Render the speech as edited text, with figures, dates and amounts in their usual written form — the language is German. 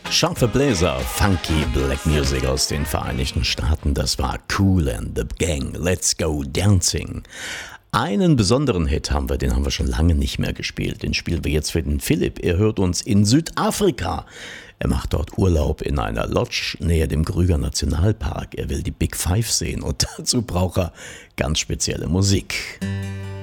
Scharfe Bläser, funky Black Music aus den Vereinigten Staaten, das war Kool and the Gang, Let's Go Dancing. Einen besonderen Hit haben wir, den haben wir schon lange nicht mehr gespielt. Den spielen wir jetzt für den Philipp. Er hört uns in Südafrika. Er macht dort Urlaub in einer Lodge näher dem Kruger Nationalpark. Er will die Big Five sehen und dazu braucht er ganz spezielle Musik.